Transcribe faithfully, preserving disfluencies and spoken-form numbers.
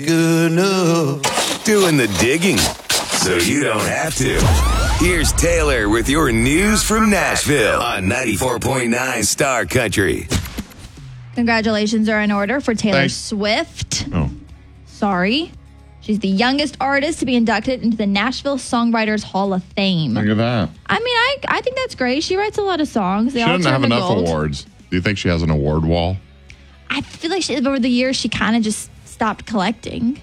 Good enough. Doing the digging so you don't have to. Here's Taylor with your news from Nashville on ninety-four point nine Star Country. Congratulations are in order for Taylor Thanks. Swift. Oh. Sorry. She's the youngest artist to be inducted into the Nashville Songwriters Hall of Fame. Look at that. I mean, I I think that's great. She writes a lot of songs. They She all doesn't turn have to enough gold. awards. Do you think she has an award wall? I feel like she, over the years, she kind of just stopped collecting.